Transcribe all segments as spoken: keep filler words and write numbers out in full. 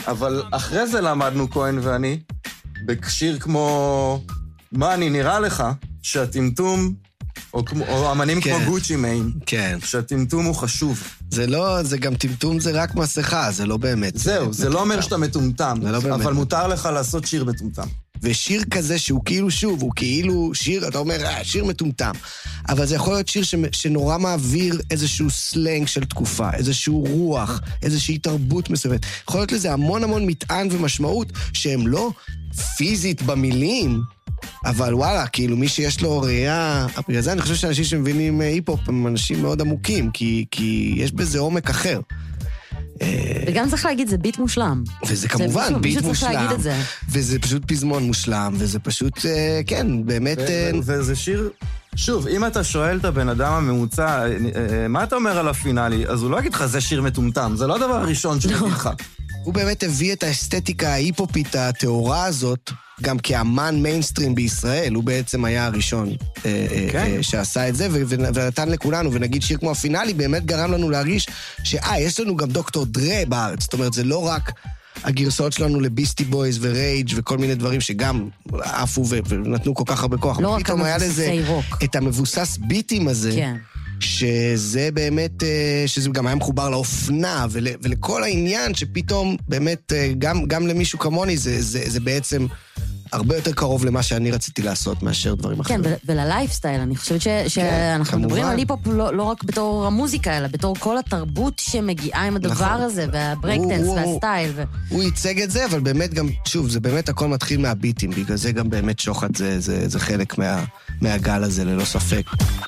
אבל אחרי זה למדנו כהן ואני, בשיר כמו, מה אני נראה לך, שהטמטום, או, כמו, או אמנים כן. כמו גוצ'י מיין, כן. שהטמטום הוא חשוב. זה לא, זה גם טמטום זה רק מסכה, זה לא באמת. זהו, זה, זה לא אומר שאתה מטומטם, לא אבל באמת. מותר לך לעשות שיר מטומטם. ושיר כזה שהוא כאילו שוב, הוא כאילו שיר, אתה אומר, אה, שיר מטומטם. אבל זה יכול להיות שיר ש, שנורא מעביר איזשהו סלנג של תקופה, איזשהו רוח, איזושהי תרבות מסוימת. יכול להיות לזה המון המון מטען ומשמעות, שהם לא פיזית במילים, אבל וואלה, כאילו מי שיש לו ראייה, בגלל זה אני חושב שאנשים שמבינים היפ-הופ הם אנשים מאוד עמוקים, כי, כי יש בזה עומק אחר. וגם צריך להגיד, זה ביט מושלם. וזה כמובן ביט מושלם. וזה פשוט פזמון מושלם, וזה פשוט, כן, באמת... וזה שיר... שוב, אם אתה שואל את הבן אדם הממוצע, מה אתה אומר על הפינאלי? אז הוא לא יגיד לך, זה שיר מטומטם. זה לא הדבר הראשון שהוא יגיד לך. הוא באמת הביא את האסתטיקה ההיפופית התאורה הזאת, גם כאמן מיינסטרים בישראל, הוא בעצם היה הראשון שעשה את זה, ונתן לכולנו, ונגיד שיר כמו הפינאלי, באמת גרם לנו להרגיש שאה, יש לנו גם דוקטור דרה בארץ, זאת אומרת, זה לא רק הגרסאות שלנו לביסטי בויז ורייג' וכל מיני דברים שגם עפו ונתנו כל כך הרבה כוח. לא רק המבוססי רוק. את המבוסס ביטים הזה, כן. שזה באמת, שזה גם היה מחובר לאופנה, ול, ולכל העניין שפתאום באמת, גם, גם למישהו כמוני, זה, זה, זה בעצם הרבה יותר קרוב למה שאני רציתי לעשות מאשר דברים אחרים. כן, וללייפסטייל, אני חושבת ש, שאנחנו כמובן. מדברים על היפ-הופ לא, לא רק בתור המוזיקה, אלא בתור כל התרבות שמגיעה עם הדבר נכון. הזה, והברייקטנס והסטייל. ו... הוא ייצג את זה, אבל באמת גם, שוב, זה באמת הכל מתחיל מהביטים, בגלל זה גם באמת שוחד, זה, זה, זה חלק מה, מהגל הזה, ללא ספק.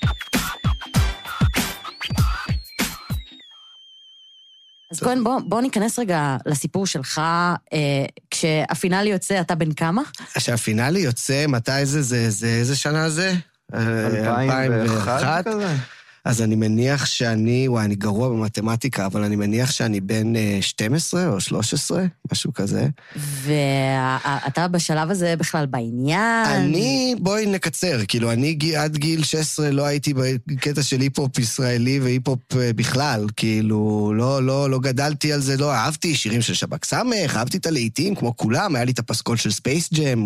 אז כהן, בוא, בוא ניכנס רגע לסיפור שלך, אה, כשהפינאלי יוצא, אתה בן כמה? כשהפינאלי יוצא, מתי זה, זה, זה איזה שנה זה? אלפיים ואחת כזה? אז אני מניח שאני, וואי, אני גרוע במתמטיקה, אבל אני מניח שאני בן שתים עשרה או שלוש עשרה, משהו כזה. ואתה בשלב הזה בכלל בעניין? אני, בואי נקצר, כאילו, אני עד גיל שש עשרה לא הייתי בקטע של היפ-הופ ישראלי והיפ-הופ בכלל, כאילו, לא, לא, לא גדלתי על זה, לא אהבתי שירים של שבק סמך, אהבתי את הלהיטים כמו כולם, היה לי את הפסקול של ספייס ג'ם.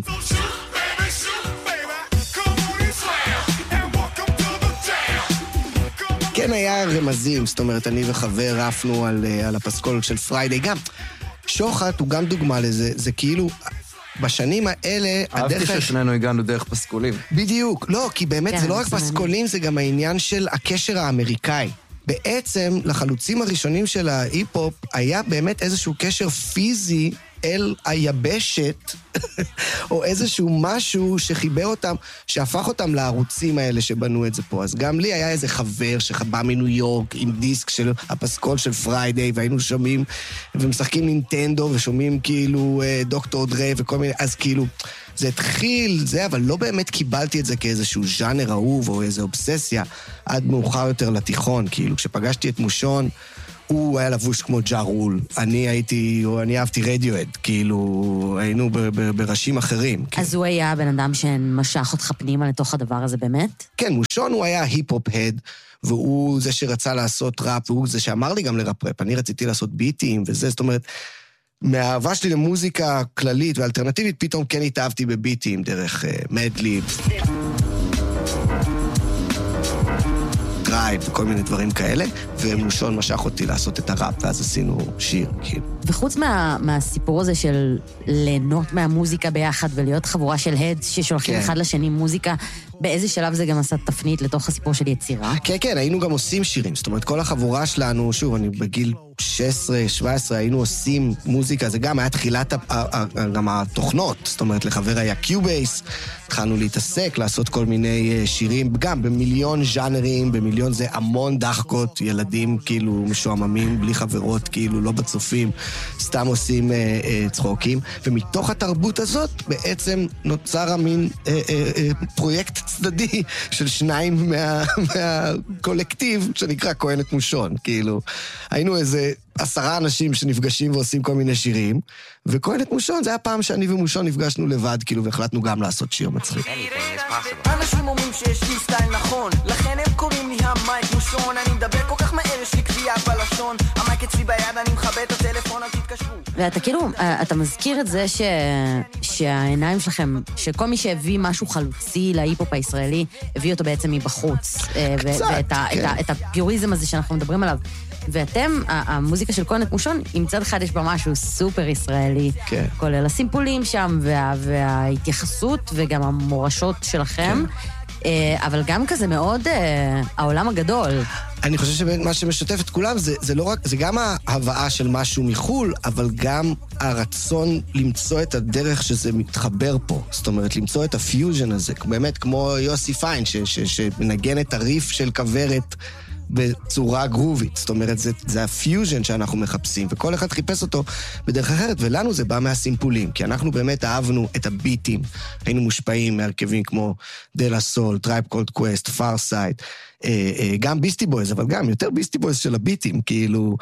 כן היה רמזים, זאת אומרת, אני וחבר רפנו על, על הפסקול של פריידי. גם שוחט הוא גם דוגמה לזה, זה כאילו, בשנים האלה... אהבתי ששנינו הגענו דרך פסקולים. בדיוק, לא, כי באמת כן, זה לא רק פסקולים, זה גם העניין של הקשר האמריקאי. בעצם, לחלוצים הראשונים של ההיפ-הופ, היה באמת איזשהו קשר פיזי אל היבשת, או איזשהו משהו שחיבר אותם, שהפך אותם לערוצים האלה שבנו את זה פה. אז גם לי היה איזה חבר שחבא מניו יורק עם דיסק של הפסקול של פריידי, והיינו שומעים ומשחקים נינטנדו, ושומעים כאילו דוקטור דרה וכל מיני, אז כאילו, זה התחיל, זה, אבל לא באמת קיבלתי את זה כאיזשהו ז'אנר אהוב, או איזו אובססיה, עד מאוחר יותר לתיכון, כאילו, כשפגשתי את מושון, הוא היה לבוש כמו ג'ה רול. אני הייתי, או אני אהבתי רדיואד, כאילו, היינו בראשים אחרים. אז הוא היה הבן אדם שמשך אותך פנימה לתוך הדבר הזה באמת? כן, מושון הוא היה היפ-הופ-הד, והוא זה שרצה לעשות ראפ, והוא זה שאמר לי גם לראפ-ראפ. אני רציתי לעשות ביטים וזה, זאת אומרת, מהאהבה שלי למוזיקה כללית ואלטרנטיבית, פתאום כן התאהבתי בביטים דרך מדליב. דרייב וכל מיני דברים כאלה, ומושון משך אותי לעשות את הראפ, ואז עשינו שיר, כאילו. וחוץ מה, מהסיפור הזה של ליהנות מהמוזיקה ביחד, ולהיות חבורה של הדס ששולחים כן. אחד לשני מוזיקה, באיזה שלב זה גם עשה תפנית לתוך הסיפור של יצירה? כן, כן, היינו גם עושים שירים, זאת אומרת, כל החבורה שלנו, שוב, אני בגיל שש עשרה שבע עשרה, היינו עושים מוזיקה, זה גם היה תחילת גם התוכנות, זאת אומרת, לחבר היה קיובייס, התחלנו להתעסק, לעשות כל מיני שירים, גם במיליון ז'אנרים, במיליון זה המון דחקות, ילדים כאילו משועממים, בלי חברות, כאילו לא בצופים, סתם עושים אה, אה, צחוקים, ומתוך התרבות הזאת בעצם נוצר המין אה, אה, אה, פרויקט צדדי של שניים מה, מהקולקטיב שנקרא כהן את מושון, כאילו, היינו איזה עשרה אנשים שנפגשים ועושים כל מיני שירים, וכהן את מושון, זה היה פעם שאני ומושון נפגשנו לבד, כאילו, והחלטנו גם לעשות שיר מצחיק. אנשים אומרים שיש לי סטייל נכון, לכן הם קוראים לי המייק מושון, אני מדבר כל כך מהר, יש לי קביעה בלשון, המייק אצלי ביד, אני מכבה את הטלפון, אז תתקשרו. ואתה כאילו, אתה מזכיר את זה ש... שהעיניים שלכם, שכל מי שהביא משהו חלוצי להיפ-הופ הישראלי, הביא אותו בעצם מבחוץ. קצת, ואת ה... כן. את הפיוריזם הזה שאנחנו מדברים עליו. ואתם, המוזיקה של כהן את מושון, עם צד אחד יש בה משהו סופר ישראלי, כן. כולל הסימפולים שם, וה... וההתייחסות, וגם המורשות שלכם. כן. אבל גם כזה מאוד העולם הגדול. אני חושב שמה שמשתף את כולם זה, זה לא רק, זה גם ההבאה של משהו מחול, אבל גם הרצון למצוא את הדרך שזה מתחבר פה. זאת אומרת, למצוא את הפיוז'ן הזה, באמת כמו יוסי פיין, ש, ש, שמנגן את הריף של כברת בצורה גרובית. זאת אומרת, זה, זה הפיוז'ן שאנחנו מחפשים, וכל אחד חיפש אותו בדרך אחרת, ולנו זה בא מהסימפולים, כי אנחנו באמת אהבנו את הביטים, היינו מושפעים מהרכבים כמו דלה סול, טרייב קולד קווסט, פארסייד, גם ביסטי בויז, אבל גם יותר ביסטי בויז של הביטים, כאילו,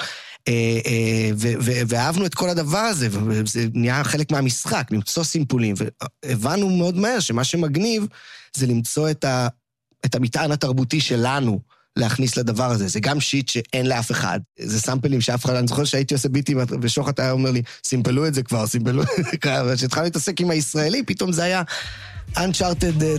ואהבנו את כל הדבר הזה, וזה נהיה חלק מהמשחק, למצוא סימפולים, והבנו מאוד מהר שמה שמגניב זה למצוא את המטען התרבותי שלנו, להכניס לדבר הזה. זה גם שיט שאין לאף אחד. זה סמפלים שאף אחד, אני זוכר שהייתי עושה ביטים, ושוחט היה אומר לי, סימפלו את זה כבר, סימפלו את זה כבר, וכשהתחלנו להתעסק עם הישראלי, פתאום זה היה Uncharted